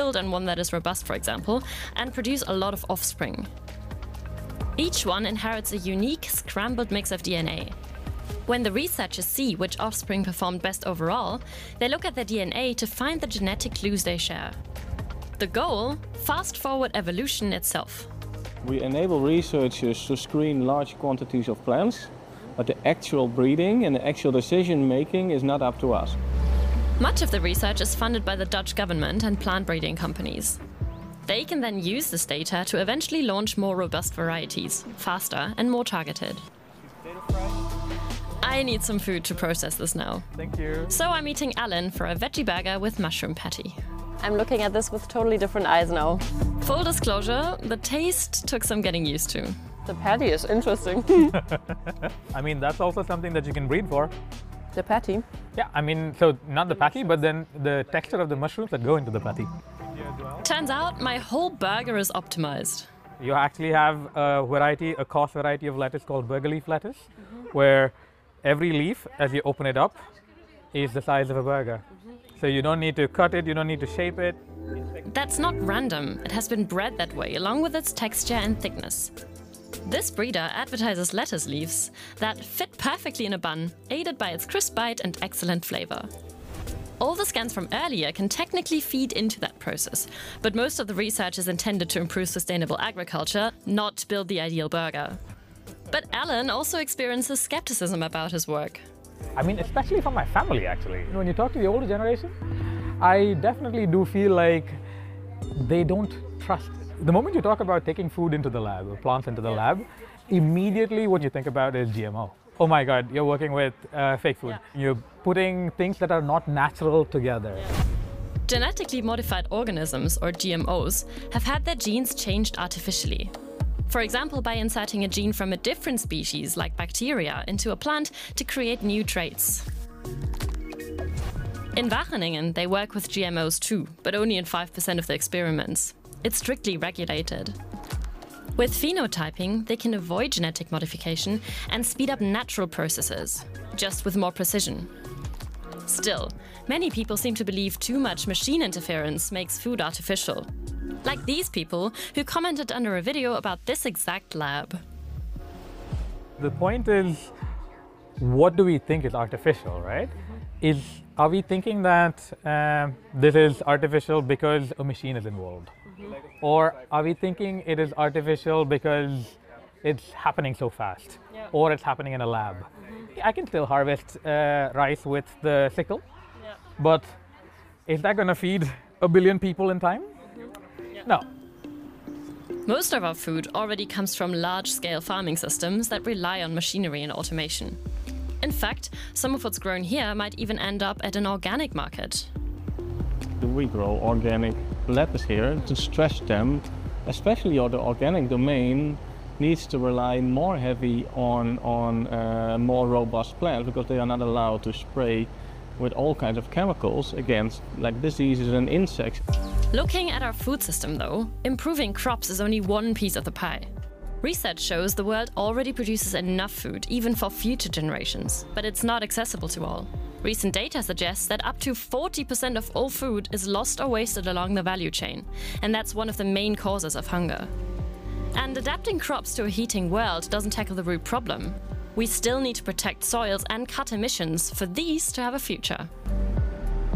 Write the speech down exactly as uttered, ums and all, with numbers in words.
yield and one that is robust, for example, and produce a lot of offspring. Each one inherits a unique, scrambled mix of D N A. When the researchers see which offspring performed best overall, they look at their D N A to find the genetic clues they share. The goal? Fast-forward evolution itself. We enable researchers to screen large quantities of plants, but the actual breeding and the actual decision-making is not up to us. Much of the research is funded by the Dutch government and plant breeding companies. They can then use this data to eventually launch more robust varieties, faster and more targeted. I need some food to process this now. Thank you. So I'm eating Alan for a veggie burger with mushroom patty. I'm looking at this with totally different eyes now. Full disclosure, the taste took some getting used to. The patty is interesting. I mean, that's also something that you can breed for. The patty? Yeah, I mean, so not the patty, but then the texture of the mushrooms that go into the patty. Turns out my whole burger is optimized. You actually have a variety, a coarse variety of lettuce called burger leaf lettuce, mm-hmm. where every leaf, as you open it up, is the size of a burger. So you don't need to cut it, you don't need to shape it. That's not random. It has been bred that way, along with its texture and thickness. This breeder advertises lettuce leaves that fit perfectly in a bun, aided by its crisp bite and excellent flavor. All the scans from earlier can technically feed into that process, but most of the research is intended to improve sustainable agriculture, not build the ideal burger. But Alan also experiences skepticism about his work. I mean, especially from my family, actually. When you talk to the older generation, I definitely do feel like they don't trust. The moment you talk about taking food into the lab, or plants into the yeah. lab, immediately what you think about is G M O. Oh my God, you're working with uh, fake food. Yeah. You're putting things that are not natural together. Yeah. Genetically modified organisms, or G M Os, have had their genes changed artificially. For example, by inserting a gene from a different species, like bacteria, into a plant to create new traits. In Wageningen, they work with G M Os too, but only in five percent of the experiments. It's strictly regulated. With phenotyping, they can avoid genetic modification and speed up natural processes, just with more precision. Still, many people seem to believe too much machine interference makes food artificial. Like these people who commented under a video about this exact lab. The point is, what do we think is artificial, right? Mm-hmm. Is, are we thinking that uh, this is artificial because a machine is involved? Mm-hmm. Or are we thinking it is artificial because it's happening so fast? Yeah. Or it's happening in a lab? Mm-hmm. I can still harvest uh, rice with the sickle, yeah. but is that going to feed a billion people in time? No. Most of our food already comes from large-scale farming systems that rely on machinery and automation. In fact, some of what's grown here might even end up at an organic market. We grow organic lettuce here to stretch them, especially the organic domain needs to rely more heavy on, on uh, more robust plants because they are not allowed to spray with all kinds of chemicals against like diseases and insects. Looking at our food system though, improving crops is only one piece of the pie. Research shows the world already produces enough food, even for future generations, but it's not accessible to all. Recent data suggests that up to forty percent of all food is lost or wasted along the value chain, and that's one of the main causes of hunger. And adapting crops to a heating world doesn't tackle the root problem. We still need to protect soils and cut emissions for these to have a future.